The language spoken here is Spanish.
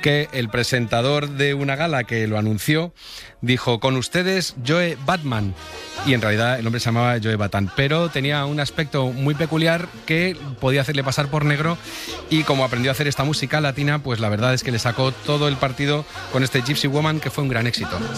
que el presentador de una gala que lo anunció dijo: con ustedes Joe Batman. Y en realidad el hombre se llamaba Joe Batán, pero tenía un aspecto muy peculiar que podía hacerle pasar por negro, y como aprendió a hacer esta música latina, pues la verdad es que le sacó todo el partido con este Gypsy Woman, que fue un gran éxito.